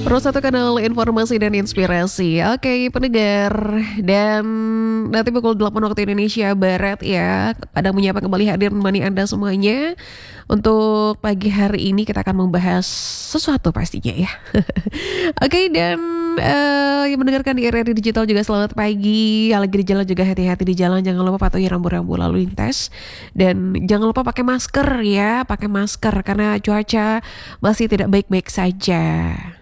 Satu kanal informasi dan inspirasi. Oke, pendengar. Dan nanti pukul 8 waktu Indonesia Barat ya, Padang menyapa kembali hadir menemani Anda semuanya. Untuk pagi hari ini kita akan membahas sesuatu pastinya ya. Oke, dan yang mendengarkan di RRI Digital juga selamat pagi. Yang lagi di jalan juga hati-hati di jalan. Jangan lupa patuhi rambu-rambu lalu lintas. Dan jangan lupa pakai masker ya. Pakai masker karena cuaca masih tidak baik-baik saja.